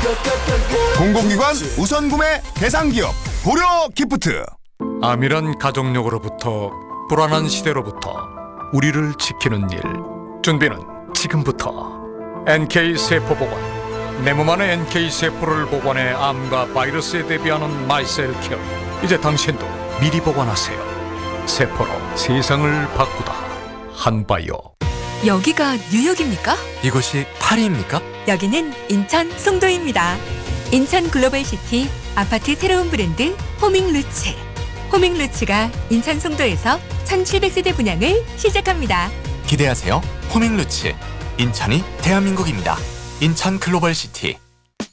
공공기관 우선구매 대상기업 고려기프트. 암이란 가족력으로부터 불안한 시대로부터 우리를 지키는 일. 준비는 지금부터. NK세포보관. 내 몸 안에 NK세포를 보관해 암과 바이러스에 대비하는 마이셀케어. 이제 당신도 미리 보관하세요. 세포로 세상을 바꾸다. 한바이오. 여기가 뉴욕입니까? 이곳이 파리입니까? 여기는 인천 송도입니다. 인천 글로벌시티 아파트 새로운 브랜드 호밍루츠. 호밍루츠가 인천 송도에서 1700세대 분양을 시작합니다. 기대하세요. 호밍루츠. 인천이 대한민국입니다. 인천 글로벌시티.